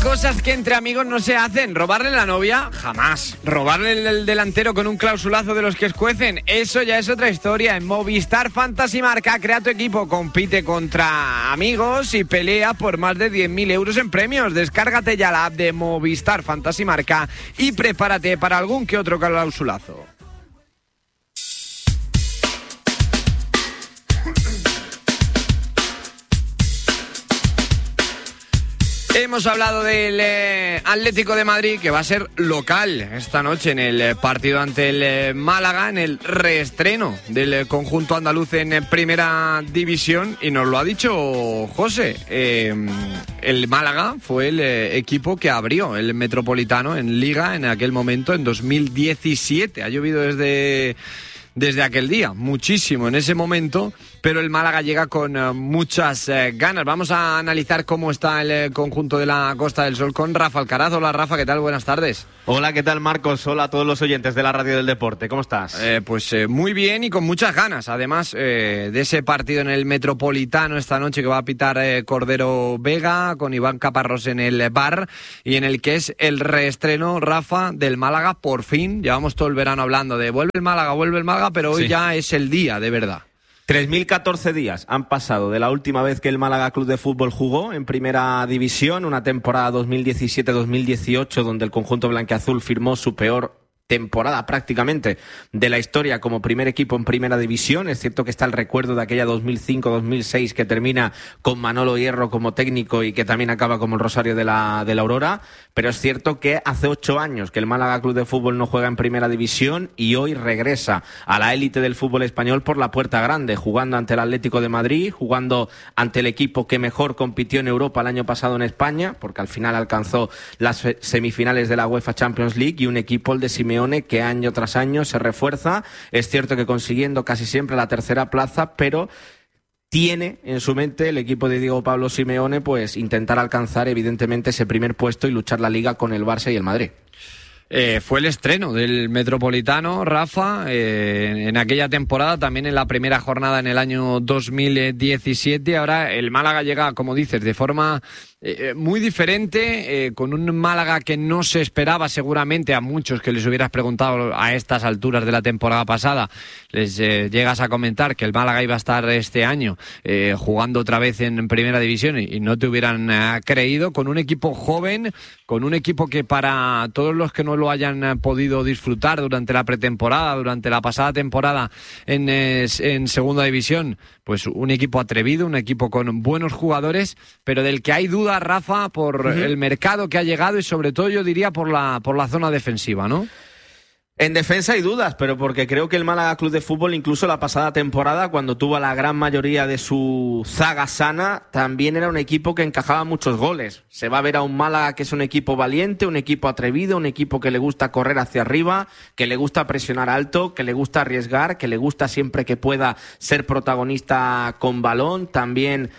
cosas que entre amigos no se hacen. ¿Robarle la novia? Jamás. ¿Robarle el delantero con un clausulazo de los que escuecen? Eso ya es otra historia. En Movistar Fantasy Marca, crea tu equipo, compite contra amigos y pelea por más de 10.000 euros en premios. Descárgate ya la app de Movistar Fantasy Marca y prepárate para algún que otro clausulazo. Hemos hablado del Atlético de Madrid, que va a ser local esta noche en el partido ante el Málaga, en el reestreno del conjunto andaluz en Primera División, y nos lo ha dicho José. El Málaga fue el equipo que abrió el Metropolitano en Liga en aquel momento, en 2017. Ha llovido desde aquel día, muchísimo en ese momento, pero el Málaga llega con muchas ganas. Vamos a analizar cómo está el conjunto de la Costa del Sol con Rafa Alcaraz. Hola Rafa, ¿qué tal? Buenas tardes. Hola, ¿qué tal Marcos? Hola a todos los oyentes de la Radio del Deporte, ¿cómo estás? Muy bien y con muchas ganas, además de ese partido en el Metropolitano esta noche que va a pitar Cordero Vega con Iván Caparrós en el bar, y en el que es el reestreno, Rafa, del Málaga. Por fin, llevamos todo el verano hablando de vuelve el Málaga, pero hoy ya es el día de verdad. 3.014 días han pasado de la última vez que el Málaga Club de Fútbol jugó en Primera División, una temporada 2017-2018 donde el conjunto blanquiazul firmó su peor temporada prácticamente de la historia como primer equipo en Primera División. Es cierto que está el recuerdo de aquella 2005-2006 que termina con Manolo Hierro como técnico y que también acaba como el Rosario de la Aurora, pero es cierto que hace 8 años que el Málaga Club de Fútbol no juega en Primera División y hoy regresa a la élite del fútbol español por la puerta grande, jugando ante el Atlético de Madrid, jugando ante el equipo que mejor compitió en Europa el año pasado en España, porque al final alcanzó las semifinales de la UEFA Champions League, y un equipo, el de Simeone, que año tras año se refuerza. Es cierto que consiguiendo casi siempre la tercera plaza, pero tiene en su mente el equipo de Diego Pablo Simeone pues intentar alcanzar evidentemente ese primer puesto y luchar la Liga con el Barça y el Madrid. Fue el estreno del Metropolitano, Rafa, en aquella temporada, también en la primera jornada en el año 2017. Ahora el Málaga llega, como dices, de forma muy diferente, con un Málaga que no se esperaba seguramente a muchos que les hubieras preguntado a estas alturas de la temporada pasada. Les llegas a comentar que el Málaga iba a estar este año jugando otra vez en Primera División y no te hubieran creído, con un equipo joven, con un equipo que para todos los que no lo hayan podido disfrutar durante la pretemporada, durante la pasada temporada en Segunda División, pues un equipo atrevido, un equipo con buenos jugadores, pero del que hay dudas, Rafa, por el mercado que ha llegado y sobre todo yo diría por la zona defensiva, ¿no? En defensa hay dudas, pero porque creo que el Málaga Club de Fútbol, incluso la pasada temporada, cuando tuvo a la gran mayoría de su zaga sana, también era un equipo que encajaba muchos goles. Se va a ver a un Málaga que es un equipo valiente, un equipo atrevido, un equipo que le gusta correr hacia arriba, que le gusta presionar alto, que le gusta arriesgar, que le gusta siempre que pueda ser protagonista con balón, también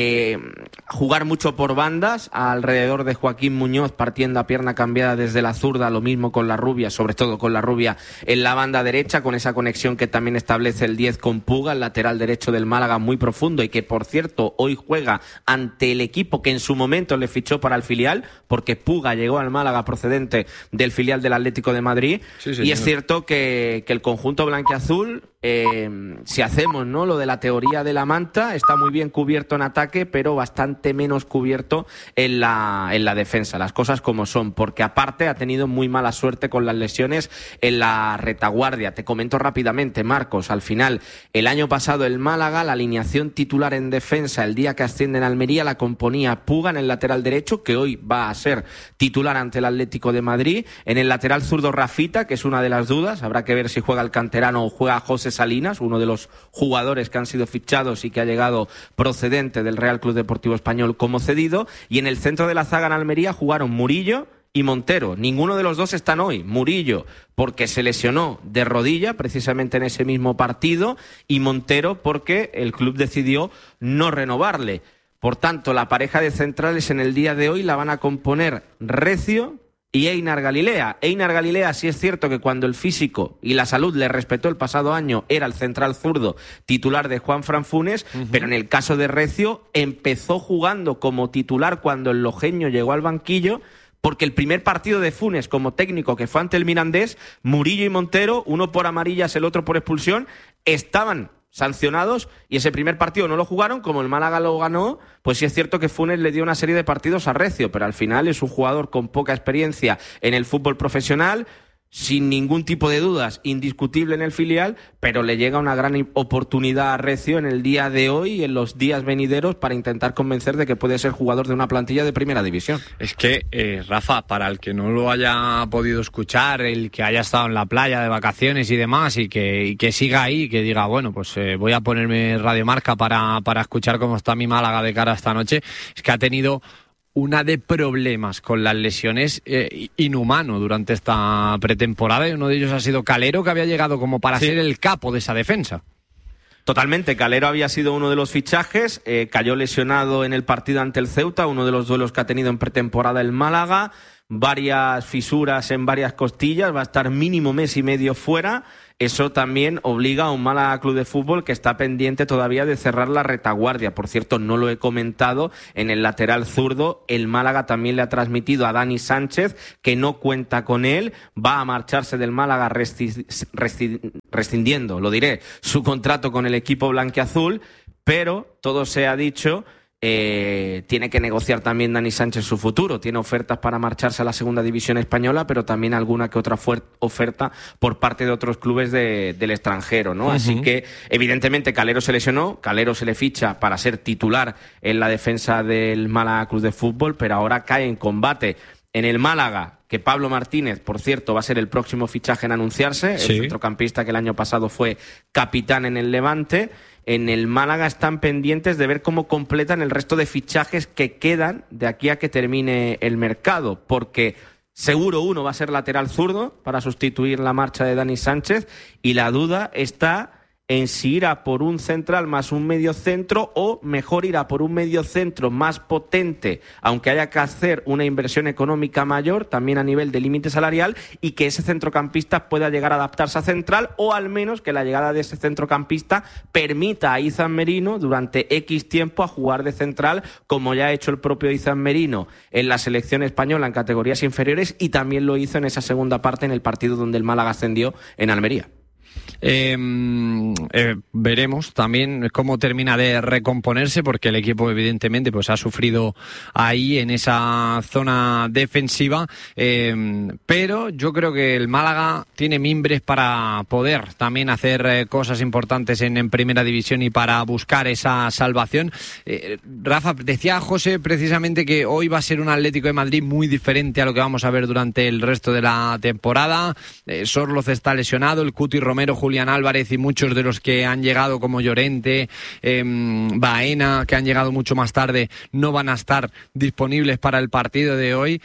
jugar mucho por bandas, alrededor de Joaquín Muñoz partiendo a pierna cambiada desde la zurda, lo mismo con la rubia, sobre todo con la rubia en la banda derecha, con esa conexión que también establece el 10 con Puga, el lateral derecho del Málaga, muy profundo, y que por cierto hoy juega ante el equipo que en su momento le fichó para el filial, porque Puga llegó al Málaga procedente del filial del Atlético de Madrid. Sí, y es cierto que el conjunto blanquiazul, si hacemos lo de la teoría de la manta, está muy bien cubierto en ataque, pero bastante menos cubierto en la defensa, las cosas como son, porque aparte ha tenido muy mala suerte con las lesiones en la retaguardia. Te comento rápidamente, Marcos, al final, el año pasado el Málaga, la alineación titular en defensa el día que asciende en Almería la componía Puga en el lateral derecho, que hoy va a ser titular ante el Atlético de Madrid, en el lateral zurdo Rafita, que es una de las dudas, habrá que ver si juega el canterano o juega José Salinas, uno de los jugadores que han sido fichados y que ha llegado procedente del Real Club Deportivo Español como cedido, y en el centro de la zaga en Almería jugaron Murillo y Montero. Ninguno de los dos están hoy. Murillo porque se lesionó de rodilla precisamente en ese mismo partido, y Montero porque el club decidió no renovarle. Por tanto, la pareja de centrales en el día de hoy la van a componer Recio y Einar Galilea. Einar Galilea sí es cierto que cuando el físico y la salud le respetó el pasado año era el central zurdo titular de Juanfran Funes, pero en el caso de Recio empezó jugando como titular cuando el lojeño llegó al banquillo, porque el primer partido de Funes como técnico, que fue ante el Mirandés, Murillo y Montero, uno por amarillas, el otro por expulsión, estaban sancionados y ese primer partido no lo jugaron. Como el Málaga lo ganó, pues sí es cierto que Funes le dio una serie de partidos a Recio, pero al final es un jugador con poca experiencia en el fútbol profesional, sin ningún tipo de dudas, indiscutible en el filial, pero le llega una gran oportunidad a Recio en el día de hoy y en los días venideros para intentar convencer de que puede ser jugador de una plantilla de primera división. Es que, Rafa, para el que no lo haya podido escuchar, el que haya estado en la playa de vacaciones y demás, y que siga ahí, que diga, bueno, pues voy a ponerme Radio Marca para escuchar cómo está mi Málaga de cara a esta noche, es que ha tenido una de problemas con las lesiones inhumano durante esta pretemporada, y uno de ellos ha sido Calero, que había llegado como para ser el capo de esa defensa. Totalmente, Calero había sido uno de los fichajes, cayó lesionado en el partido ante el Ceuta, uno de los duelos que ha tenido en pretemporada el Málaga, varias fisuras en varias costillas, va a estar mínimo mes y medio fuera. Eso también obliga a un Málaga Club de Fútbol que está pendiente todavía de cerrar la retaguardia. Por cierto, no lo he comentado, en el lateral zurdo el Málaga también le ha transmitido a Dani Sánchez que no cuenta con él, va a marcharse del Málaga rescindiendo, lo diré, su contrato con el equipo blanquiazul, pero todo se ha dicho. Tiene que negociar también Dani Sánchez su futuro. Tiene ofertas para marcharse a la segunda división española, pero también alguna que otra oferta por parte de otros clubes del extranjero, ¿no? Así que, evidentemente, Calero se lesionó, Calero se le ficha para ser titular en la defensa del Málaga Club de Fútbol, pero ahora cae en combate en el Málaga, que Pablo Martínez, por cierto, va a ser el próximo fichaje en anunciarse, el centrocampista que el año pasado fue capitán en el Levante. En el Málaga están pendientes de ver cómo completan el resto de fichajes que quedan de aquí a que termine el mercado, porque seguro uno va a ser lateral zurdo para sustituir la marcha de Dani Sánchez, y la duda está en si ir a por un central más un mediocentro, o mejor ir a por un mediocentro más potente, aunque haya que hacer una inversión económica mayor también a nivel de límite salarial, y que ese centrocampista pueda llegar a adaptarse a central, o al menos que la llegada de ese centrocampista permita a Izan Merino durante X tiempo a jugar de central, como ya ha hecho el propio Izan Merino en la selección española en categorías inferiores, y también lo hizo en esa segunda parte en el partido donde el Málaga ascendió en Almería. Veremos también cómo termina de recomponerse, porque el equipo evidentemente pues ha sufrido ahí en esa zona defensiva, pero yo creo que el Málaga tiene mimbres para poder también hacer cosas importantes en primera división y para buscar esa salvación. Rafa, decía José precisamente que hoy va a ser un Atlético de Madrid muy diferente a lo que vamos a ver durante el resto de la temporada. Sorloz está lesionado, el Cuti Romero, Julián Álvarez y muchos de los que han llegado como Llorente, Baena, que han llegado mucho más tarde, no van a estar disponibles para el partido de hoy.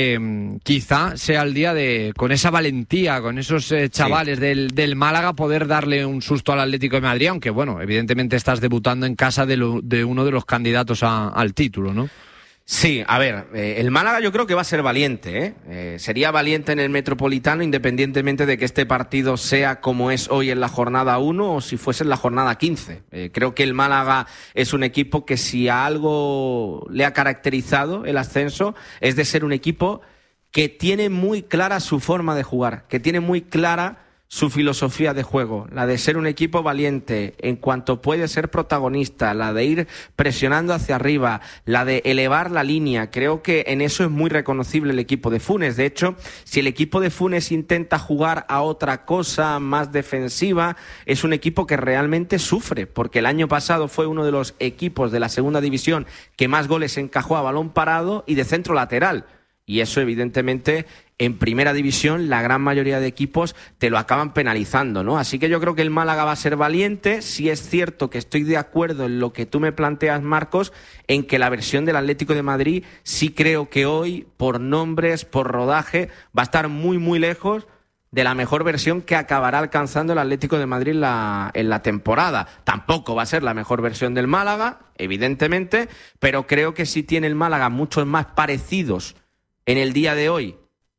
Quizá sea el día de, con esa valentía, con esos chavales del Málaga, poder darle un susto al Atlético de Madrid, aunque bueno, evidentemente estás debutando en casa de uno de los candidatos al título, ¿no? Sí, a ver, el Málaga yo creo que va a ser valiente, sería valiente en el Metropolitano, independientemente de que este partido sea como es hoy en la jornada 1 o si fuese en la jornada 15. Creo que el Málaga es un equipo que, si a algo le ha caracterizado el ascenso, es de ser un equipo que tiene muy clara su forma de jugar, que tiene muy clara su filosofía de juego, la de ser un equipo valiente en cuanto puede ser protagonista, la de ir presionando hacia arriba, la de elevar la línea. Creo que en eso es muy reconocible el equipo de Funes. De hecho, si el equipo de Funes intenta jugar a otra cosa más defensiva, es un equipo que realmente sufre, porque el año pasado fue uno de los equipos de la segunda división que más goles encajó a balón parado y de centro lateral. Y eso, evidentemente, en primera división la gran mayoría de equipos te lo acaban penalizando, ¿no? Así que yo creo que el Málaga va a ser valiente. Sí es cierto que estoy de acuerdo en lo que tú me planteas, Marcos, en que la versión del Atlético de Madrid sí creo que hoy, por nombres, por rodaje, va a estar muy, muy lejos de la mejor versión que acabará alcanzando el Atlético de Madrid en la temporada. Tampoco va a ser la mejor versión del Málaga, evidentemente, pero creo que sí tiene el Málaga muchos más parecidos en el día de hoy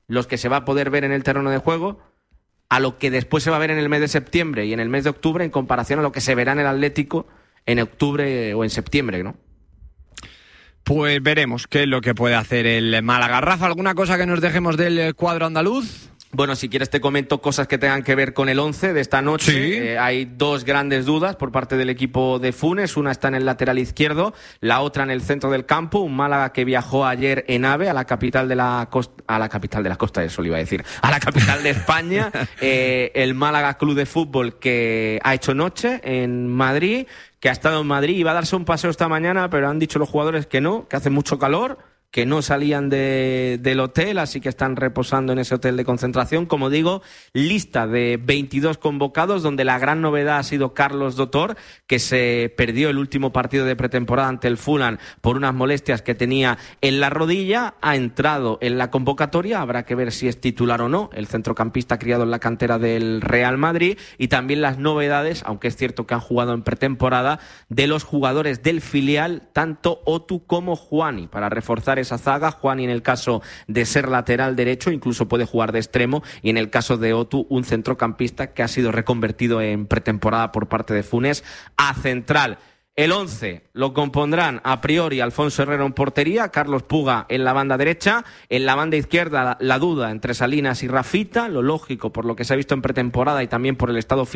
los que se va a poder ver en el terreno de juego, a lo que después se va a ver en el mes de septiembre y en el mes de octubre, en comparación a lo que se verá en el Atlético en octubre o en septiembre, ¿no? Pues veremos qué es lo que puede hacer el Málaga. Rafa, ¿alguna cosa que nos dejemos del cuadro andaluz? Bueno, si quieres te comento cosas que tengan que ver con el 11 de esta noche. Sí. Hay dos grandes dudas por parte del equipo de Funes. Una está en el lateral izquierdo, la otra en el centro del campo. Un Málaga que viajó ayer en AVE a la capital de la costa, a la capital de España. El Málaga Club de Fútbol, que ha hecho noche en Madrid, que ha estado en Madrid, iba a darse un paseo esta mañana, pero han dicho los jugadores que no, que hace mucho calor, que no salían del hotel, así que están reposando en ese hotel de concentración. Como digo, lista de 22 convocados, donde la gran novedad ha sido Carlos Dotor, que se perdió el último partido de pretemporada ante el Fulham por unas molestias que tenía en la rodilla. Ha entrado en la convocatoria, habrá que ver si es titular o no, el centrocampista criado en la cantera del Real Madrid. Y también las novedades, aunque es cierto que han jugado en pretemporada, de los jugadores del filial, tanto Otu como Juani, para reforzar esa zaga. Juani, en el caso de ser lateral derecho, incluso puede jugar de extremo, y en el caso de Otu, un centrocampista que ha sido reconvertido en pretemporada por parte de Funes a central. El 11 lo compondrán a priori Alfonso Herrero en portería, Carlos Puga en la banda derecha, en la banda izquierda la duda entre Salinas y Rafita, lo lógico por lo que se ha visto en pretemporada y también por el estado físico